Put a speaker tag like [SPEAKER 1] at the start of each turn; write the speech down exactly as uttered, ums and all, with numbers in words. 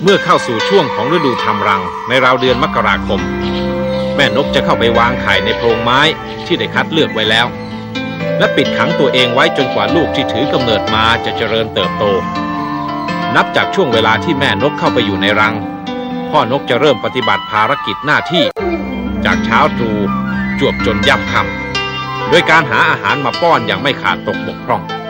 [SPEAKER 1] เมื่อเข้าสู่ช่วงของฤดูทำรังในราวเดือนมกราคมแม่นกจะเข้าไปวางไข่ในโพรงไม้ที่ได้คัดเลือกไว้แล้วและปิดขังตัวเองไว้จนกว่าลูกที่ถือกำเนิดมาจะเจริญเติบโตนับจากช่วงเวลาที่แม่นกเข้าไปอยู่ในรังพ่อนกจะเริ่มปฏิบัติภารกิจหน้าที่จากเช้าตรู่จวบจนย่ำค่ำโดยการหาอาหารมาป้อนอย่างไม่ขาดตกบกพร่อง